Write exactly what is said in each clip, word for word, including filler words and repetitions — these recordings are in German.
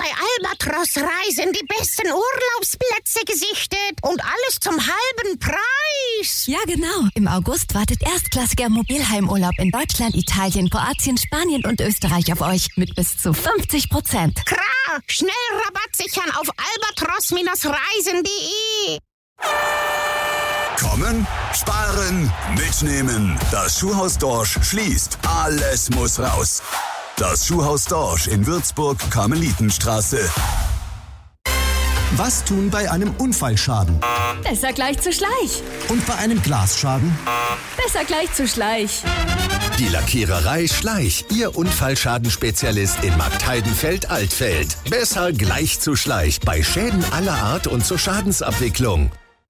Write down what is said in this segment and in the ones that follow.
bei Albatros Reisen die besten Urlaubsplätze gesichtet und alles zum halben Preis. Ja, genau. Im August wartet erstklassiger Mobilheimurlaub in Deutschland, Italien, Kroatien, Spanien und Österreich auf euch mit bis zu fünfzig Prozent. Klar, schnell Rabatt sichern auf albatros Bindestrich reisen punkt de. Kommen, sparen, mitnehmen. Das Schuhhaus Dorsch schließt. Alles muss raus. Das Schuhhaus Dorsch in Würzburg-Karmelitenstraße. Was tun bei einem Unfallschaden? Besser gleich zu Schleich. Und bei einem Glasschaden? Besser gleich zu Schleich. Die Lackiererei Schleich, Ihr Unfallschadenspezialist in Marktheidenfeld-Altfeld. Besser gleich zu Schleich bei Schäden aller Art und zur Schadensabwicklung.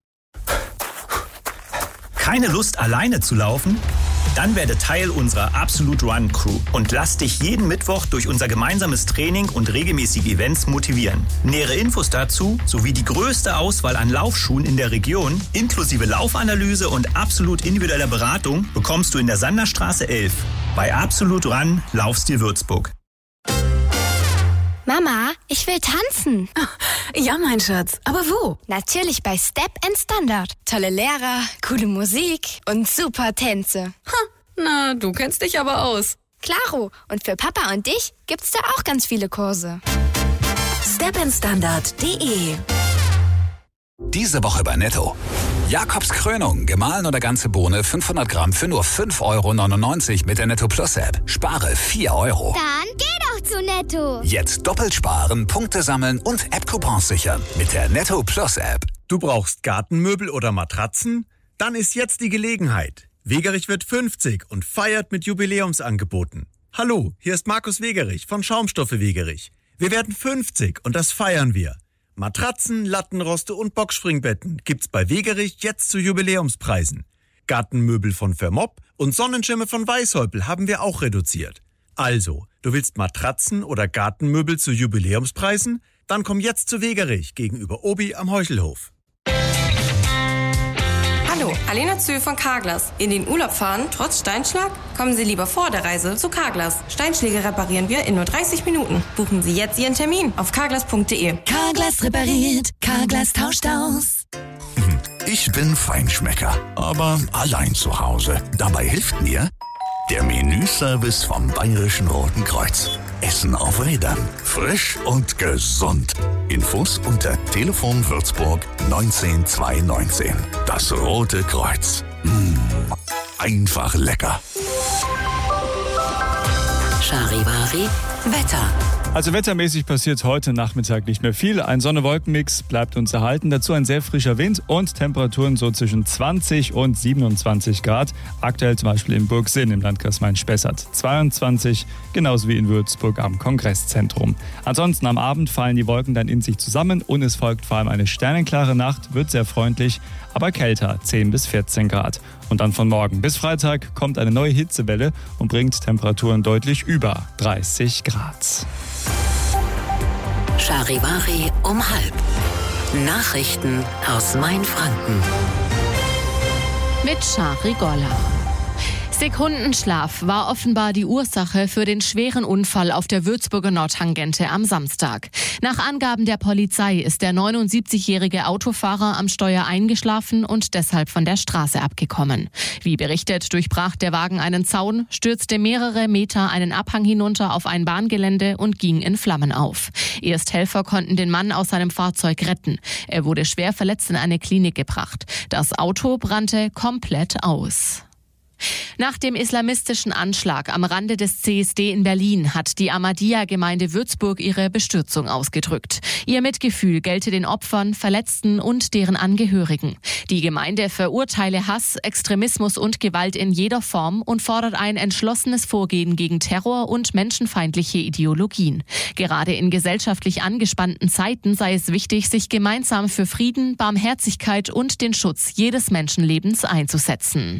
Keine Lust, alleine zu laufen? Dann werde Teil unserer Absolute Run Crew und lass dich jeden Mittwoch durch unser gemeinsames Training und regelmäßige Events motivieren. Nähere Infos dazu sowie die größte Auswahl an Laufschuhen in der Region, inklusive Laufanalyse und absolut individueller Beratung, bekommst du in der Sanderstraße elf. Bei Absolute Run Laufstil Würzburg. Mama, ich will tanzen. Ja, mein Schatz. Aber wo? Natürlich bei Step and Standard. Tolle Lehrer, coole Musik und super Tänze. Ha, na, du kennst dich aber aus. Klaro. Und für Papa und dich gibt's da auch ganz viele Kurse. step and standard punkt de. Diese Woche bei Netto. Jakobs Krönung, gemahlen oder ganze Bohne, fünfhundert Gramm für nur fünf Euro neunundneunzig mit der Netto Plus App. Spare vier Euro. Dann geh doch zu Netto. Jetzt doppelt sparen, Punkte sammeln und App-Coupons sichern mit der Netto Plus App. Du brauchst Gartenmöbel oder Matratzen? Dann ist jetzt die Gelegenheit. Wegerich wird fünfzig und feiert mit Jubiläumsangeboten. Hallo, hier ist Markus Wegerich von Schaumstoffe Wegerich. Wir werden fünfzig und das feiern wir. Matratzen, Lattenroste und Boxspringbetten gibt's bei Wegerich jetzt zu Jubiläumspreisen. Gartenmöbel von Vermopp und Sonnenschirme von Weißhäupl haben wir auch reduziert. Also, du willst Matratzen oder Gartenmöbel zu Jubiläumspreisen? Dann komm jetzt zu Wegerich gegenüber Obi am Heuchelhof. Hallo, Alena Zö von Carglass. In den Urlaub fahren, trotz Steinschlag? Kommen Sie lieber vor der Reise zu Carglass. Steinschläge reparieren wir in nur dreißig Minuten. Buchen Sie jetzt Ihren Termin auf carglass punkt de. Carglass repariert, Carglass tauscht aus. Ich bin Feinschmecker, aber allein zu Hause. Dabei hilft mir der Menüservice vom Bayerischen Roten Kreuz. Essen auf Rädern. Frisch und gesund. Infos unter Telefon Würzburg neunzehn zweihundertneunzehn. Das Rote Kreuz. Mmh, einfach lecker. Charivari Wetter. Also wettermäßig passiert heute Nachmittag nicht mehr viel. Ein Sonne-Wolken-Mix bleibt uns erhalten. Dazu ein sehr frischer Wind und Temperaturen so zwischen zwanzig und siebenundzwanzig Grad. Aktuell zum Beispiel in Burgsinn im Landkreis Main-Spessart zweiundzwanzig, genauso wie in Würzburg am Kongresszentrum. Ansonsten am Abend fallen die Wolken dann in sich zusammen und es folgt vor allem eine sternenklare Nacht, wird sehr freundlich, aber kälter, zehn bis vierzehn Grad. Und dann von morgen bis Freitag kommt eine neue Hitzewelle und bringt Temperaturen deutlich über dreißig Grad. Charivari um halb. Nachrichten aus Mainfranken. Mit Shari Golla. Sekundenschlaf war offenbar die Ursache für den schweren Unfall auf der Würzburger Nordtangente am Samstag. Nach Angaben der Polizei ist der neunundsiebzigjährige Autofahrer am Steuer eingeschlafen und deshalb von der Straße abgekommen. Wie berichtet, durchbrach der Wagen einen Zaun, stürzte mehrere Meter einen Abhang hinunter auf ein Bahngelände und ging in Flammen auf. Ersthelfer konnten den Mann aus seinem Fahrzeug retten. Er wurde schwer verletzt in eine Klinik gebracht. Das Auto brannte komplett aus. Nach dem islamistischen Anschlag am Rande des C S D in Berlin hat die Ahmadiyya-Gemeinde Würzburg ihre Bestürzung ausgedrückt. Ihr Mitgefühl gelte den Opfern, Verletzten und deren Angehörigen. Die Gemeinde verurteile Hass, Extremismus und Gewalt in jeder Form und fordert ein entschlossenes Vorgehen gegen Terror und menschenfeindliche Ideologien. Gerade in gesellschaftlich angespannten Zeiten sei es wichtig, sich gemeinsam für Frieden, Barmherzigkeit und den Schutz jedes Menschenlebens einzusetzen.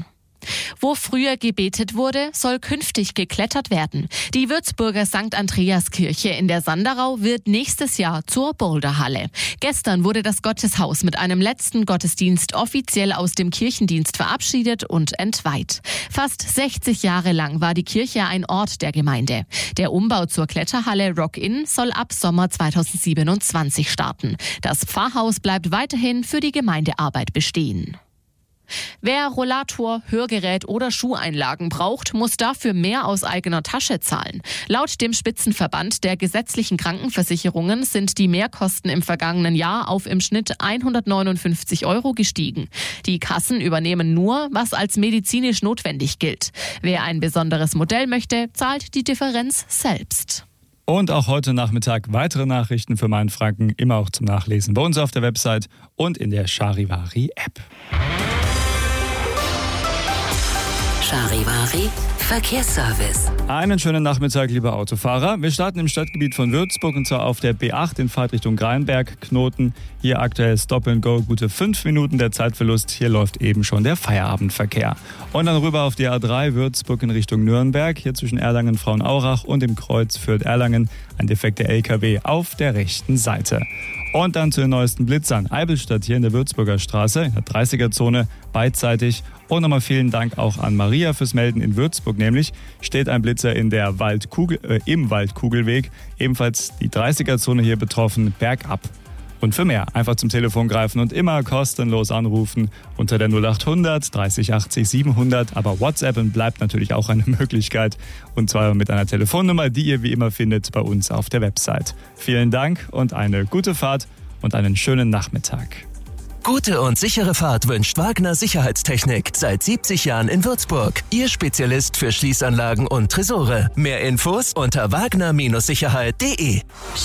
Wo früher gebetet wurde, soll künftig geklettert werden. Die Würzburger Sankt Andreaskirche in der Sanderau wird nächstes Jahr zur Boulderhalle. Gestern wurde das Gotteshaus mit einem letzten Gottesdienst offiziell aus dem Kirchendienst verabschiedet und entweiht. Fast sechzig Jahre lang war die Kirche ein Ort der Gemeinde. Der Umbau zur Kletterhalle Rock-In soll ab Sommer zweitausendsiebenundzwanzig starten. Das Pfarrhaus bleibt weiterhin für die Gemeindearbeit bestehen. Wer Rollator, Hörgerät oder Schuheinlagen braucht, muss dafür mehr aus eigener Tasche zahlen. Laut dem Spitzenverband der gesetzlichen Krankenversicherungen sind die Mehrkosten im vergangenen Jahr auf im Schnitt hundertneunundfünfzig Euro gestiegen. Die Kassen übernehmen nur, was als medizinisch notwendig gilt. Wer ein besonderes Modell möchte, zahlt die Differenz selbst. Und auch heute Nachmittag weitere Nachrichten für Mainfranken, immer auch zum Nachlesen bei uns auf der Website und in der Charivari-App. Charivari Verkehrsservice. Einen schönen Nachmittag, liebe Autofahrer. Wir starten im Stadtgebiet von Würzburg und zwar auf der B acht in Fahrtrichtung Greinberg. Knoten. Hier aktuell Stop and Go, gute fünf Minuten der Zeitverlust. Hier läuft eben schon der Feierabendverkehr. Und dann rüber auf die A drei Würzburg in Richtung Nürnberg. Hier zwischen Erlangen, Frauenaurach und dem Kreuz Fürth-Erlangen. Ein defekter L K W auf der rechten Seite. Und dann zu den neuesten Blitzern. Eibelstadt hier in der Würzburger Straße, in der dreißiger-Zone, beidseitig. Und nochmal vielen Dank auch an Maria fürs Melden. In Würzburg nämlich steht ein Blitzer in der Waldkugel, äh, im Waldkugelweg. Ebenfalls die dreißiger-Zone hier betroffen, bergab. Und für mehr einfach zum Telefon greifen und immer kostenlos anrufen unter der null achthundert dreißig achtzig siebenhundert. Aber WhatsAppen bleibt natürlich auch eine Möglichkeit. Und zwar mit einer Telefonnummer, die ihr wie immer findet bei uns auf der Website. Vielen Dank und eine gute Fahrt und einen schönen Nachmittag. Gute und sichere Fahrt wünscht Wagner Sicherheitstechnik. Seit siebzig Jahren in Würzburg. Ihr Spezialist für Schließanlagen und Tresore. Mehr Infos unter wagner Sicherheit punkt de.